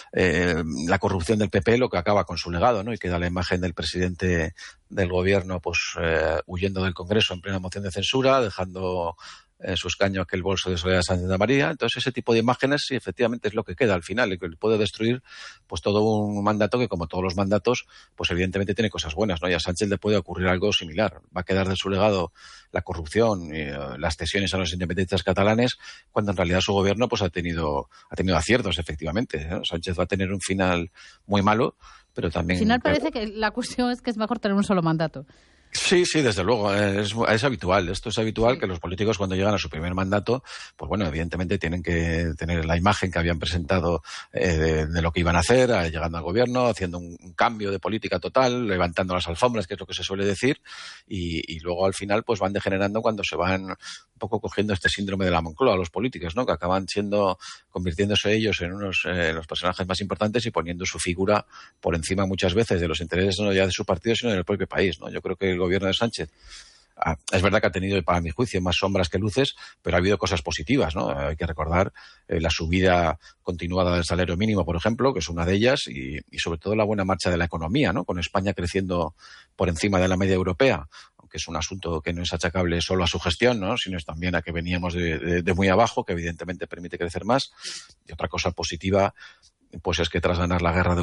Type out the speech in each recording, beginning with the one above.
la corrupción del PP lo que acaba con su legado, ¿no? Y queda la imagen del presidente del gobierno pues huyendo del Congreso en plena moción de censura, dejando en su escaño aquel bolso de Soledad Sánchez de María. Entonces ese tipo de imágenes sí, efectivamente es lo que queda al final, y que puede destruir pues todo un mandato que, como todos los mandatos, pues evidentemente tiene cosas buenas, ¿no? Y a Sánchez le puede ocurrir algo similar. Va a quedar de su legado la corrupción y las cesiones a los independentistas catalanes, cuando en realidad su gobierno pues ha tenido aciertos, efectivamente, ¿no? Sánchez va a tener un final muy malo, pero también... Al final parece que la cuestión es que es mejor tener un solo mandato. Sí, desde luego, es habitual. Esto es habitual, que los políticos, cuando llegan a su primer mandato, pues bueno, evidentemente tienen que tener la imagen que habían presentado de lo que iban a hacer, llegando al gobierno, haciendo un cambio de política total, levantando las alfombras, que es lo que se suele decir, y luego al final pues van degenerando cuando se van un poco cogiendo este síndrome de la Moncloa, los políticos, ¿no? Que acaban convirtiéndose ellos en los personajes más importantes y poniendo su figura por encima muchas veces de los intereses no ya de su partido, sino del propio país, ¿no? Yo creo que el gobierno de Sánchez es verdad que ha tenido, para mi juicio, más sombras que luces, pero ha habido cosas positivas, ¿no? Hay que recordar la subida continuada del salario mínimo, por ejemplo, que es una de ellas, y sobre todo la buena marcha de la economía, ¿no? Con España creciendo por encima de la media europea, aunque es un asunto que no es achacable solo a su gestión, ¿no? Sino es también a que veníamos de muy abajo, que evidentemente permite crecer más. Y otra cosa positiva pues es que tras generarse la guerra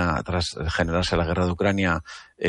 de Ucrania,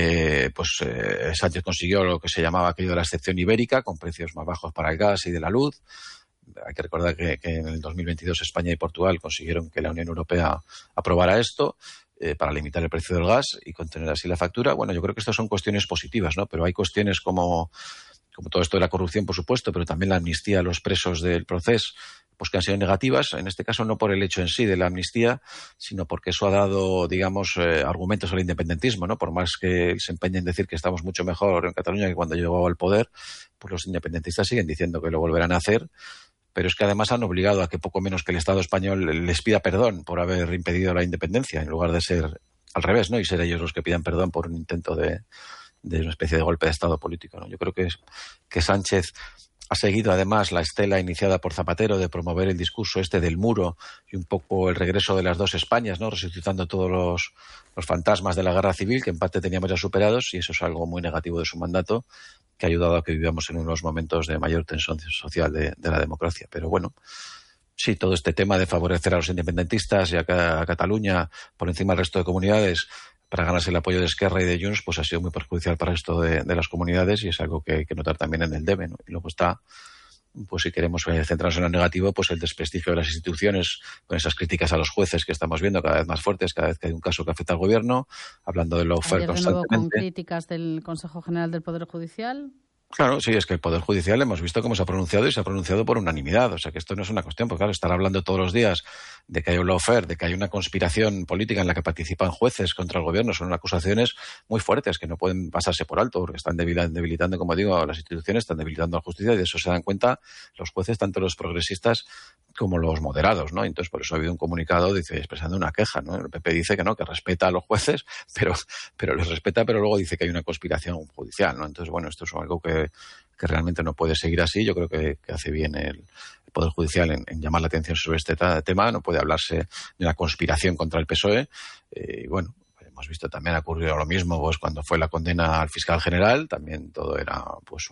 Sánchez consiguió lo que se llamaba aquello de la excepción ibérica, con precios más bajos para el gas y de la luz. Hay que recordar que en el 2022 España y Portugal consiguieron que la Unión Europea aprobara esto para limitar el precio del gas y contener así la factura. Bueno, yo creo que estas son cuestiones positivas, ¿no? Pero hay cuestiones como todo esto de la corrupción, por supuesto, pero también la amnistía a los presos del Procés, pues que han sido negativas, en este caso no por el hecho en sí de la amnistía, sino porque eso ha dado, digamos, argumentos al independentismo, ¿no? Por más que se empeñen en decir que estamos mucho mejor en Cataluña que cuando llegó al poder, pues los independentistas siguen diciendo que lo volverán a hacer, pero es que además han obligado a que poco menos que el Estado español les pida perdón por haber impedido la independencia, en lugar de ser al revés, ¿no? Y ser ellos los que pidan perdón por un intento de una especie de golpe de Estado político, ¿no? Yo creo que Sánchez ha seguido además la estela iniciada por Zapatero de promover el discurso del muro y un poco el regreso de las dos Españas, ¿no? Resucitando todos los fantasmas de la guerra civil que en parte teníamos ya superados, y eso es algo muy negativo de su mandato, que ha ayudado a que vivamos en unos momentos de mayor tensión social de la democracia. Pero bueno, sí, todo este tema de favorecer a los independentistas y a Cataluña por encima del resto de comunidades para ganarse el apoyo de Esquerra y de Junts, pues ha sido muy perjudicial para el resto de las comunidades, y es algo que hay que notar también en el DEVE, ¿no? Y luego está, pues si queremos centrarnos en lo negativo, pues el desprestigio de las instituciones, con esas críticas a los jueces que estamos viendo cada vez más fuertes, cada vez que hay un caso que afecta al gobierno, hablando de lawfare constantemente. De nuevo con críticas del Consejo General del Poder Judicial. Claro, sí, es que el Poder Judicial hemos visto cómo se ha pronunciado, y se ha pronunciado por unanimidad. O sea, que esto no es una cuestión, porque claro, estar hablando todos los días de que hay un lawfare, de que hay una conspiración política en la que participan jueces contra el gobierno, son acusaciones muy fuertes que no pueden pasarse por alto, porque están debilitando, como digo, a las instituciones, están debilitando a la justicia, y de eso se dan cuenta los jueces, tanto los progresistas como los moderados, ¿no? Entonces, por eso ha habido un comunicado expresando una queja, ¿no? El PP dice que no, que respeta a los jueces, pero les respeta, pero luego dice que hay una conspiración judicial, ¿no? Entonces, bueno, esto es algo que realmente no puede seguir así. Yo creo que hace bien el Poder Judicial en llamar la atención sobre este tema. No puede hablarse de una conspiración contra el PSOE. Y bueno, hemos visto también ha ocurrido lo mismo pues cuando fue la condena al fiscal general. También todo era pues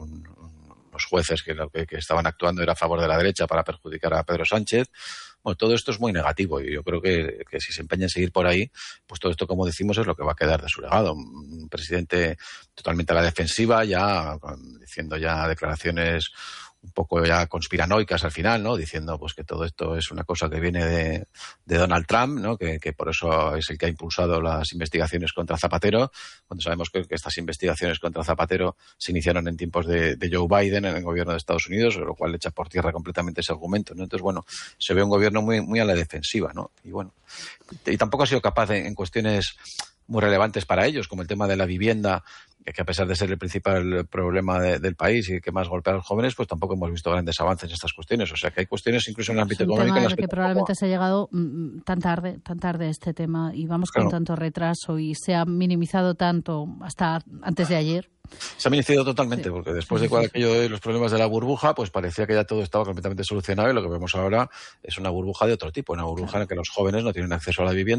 los jueces que estaban actuando era a favor de la derecha para perjudicar a Pedro Sánchez. Bueno, todo esto es muy negativo, y yo creo que si se empeña en seguir por ahí, pues todo esto, como decimos, es lo que va a quedar de su legado. Un presidente totalmente a la defensiva, ya diciendo ya declaraciones un poco ya conspiranoicas al final, ¿no? Diciendo pues que todo esto es una cosa que viene de Donald Trump, ¿no? Que por eso es el que ha impulsado las investigaciones contra Zapatero, cuando sabemos que estas investigaciones contra Zapatero se iniciaron en tiempos de Joe Biden en el gobierno de Estados Unidos, lo cual echa por tierra completamente ese argumento, ¿no? Entonces, bueno, se ve un gobierno muy a la defensiva, ¿no? Y bueno, y tampoco ha sido capaz en cuestiones muy relevantes para ellos, como el tema de la vivienda, que a pesar de ser el principal problema del país y que más golpea a los jóvenes, pues tampoco hemos visto grandes avances en estas cuestiones. O sea, que hay cuestiones incluso en el ámbito económico en las que probablemente se ha llegado tan tarde a este tema, y vamos con tanto retraso, y se ha minimizado tanto hasta antes de ayer. Se ha minimizado totalmente, porque después de aquello de los problemas de la burbuja, pues parecía que ya todo estaba completamente solucionado, y lo que vemos ahora es una burbuja de otro tipo, una burbuja en la que los jóvenes no tienen acceso a la vivienda.